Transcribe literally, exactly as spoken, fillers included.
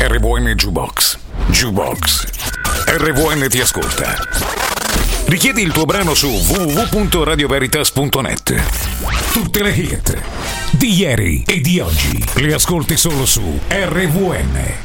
R V N Jukebox. Jukebox. R V N ti ascolta. Richiedi il tuo brano su w w w punto radio veritas punto net. Tutte le hit di ieri e di oggi le ascolti solo su R V N.